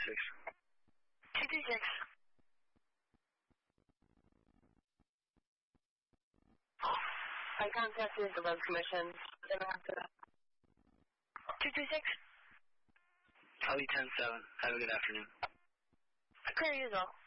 226. I contacted the Love Commission. 226. Charlie 10-7. Have a good afternoon. Clear usual.